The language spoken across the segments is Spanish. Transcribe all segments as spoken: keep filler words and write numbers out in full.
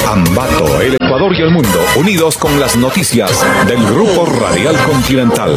Ambato, el Ecuador y el mundo, unidos con las noticias del Grupo Radial Continental.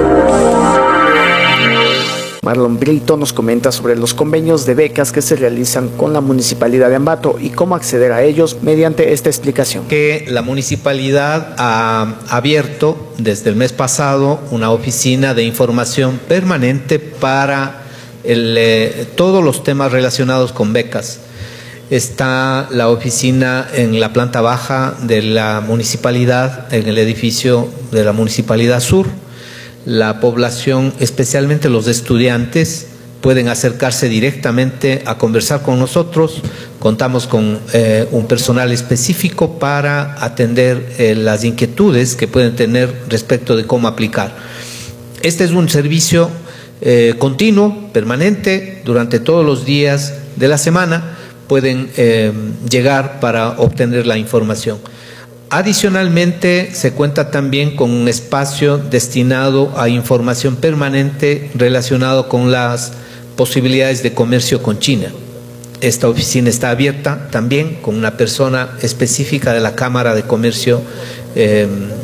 Marlon Brito nos comenta sobre los convenios de becas que se realizan con la Municipalidad de Ambato y cómo acceder a ellos mediante esta explicación. Que la Municipalidad ha abierto desde el mes pasado una oficina de información permanente para el, eh, todos los temas relacionados con becas. Está la oficina en la planta baja de la Municipalidad, en el edificio de la Municipalidad Sur. La población, especialmente los estudiantes, pueden acercarse directamente a conversar con nosotros. Contamos con eh, un personal específico para atender eh, las inquietudes que pueden tener respecto de cómo aplicar. Este es un servicio eh, continuo, permanente, durante todos los días de la semana. Pueden eh, llegar para obtener la información. Adicionalmente, se cuenta también con un espacio destinado a información permanente relacionado con las posibilidades de comercio con China. Esta oficina está abierta también con una persona específica de la Cámara de Comercio eh,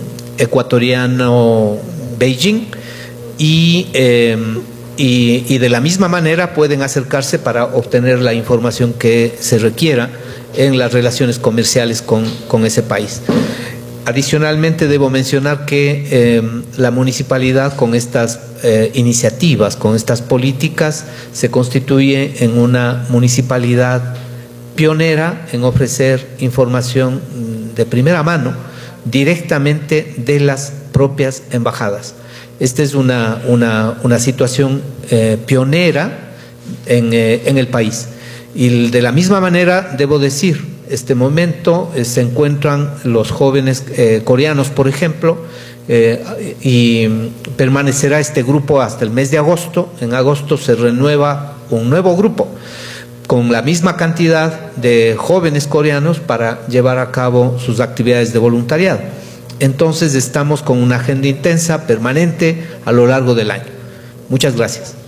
ecuatoriano Beijing y, eh, y, y de la misma manera pueden acercarse para obtener la información que se requiera en las relaciones comerciales con, con ese país. Adicionalmente, debo mencionar que eh, la municipalidad con estas eh, iniciativas, con estas políticas, se constituye en una municipalidad pionera en ofrecer información de primera mano directamente de las propias embajadas. Esta es una, una, una situación eh, pionera en, eh, en el país. Y de la misma manera, debo decir, este momento eh, se encuentran los jóvenes eh, coreanos, por ejemplo, eh, y permanecerá este grupo hasta el mes de agosto. En agosto se renueva un nuevo grupo con la misma cantidad de jóvenes coreanos para llevar a cabo sus actividades de voluntariado. Entonces estamos con una agenda intensa, permanente, a lo largo del año. Muchas gracias.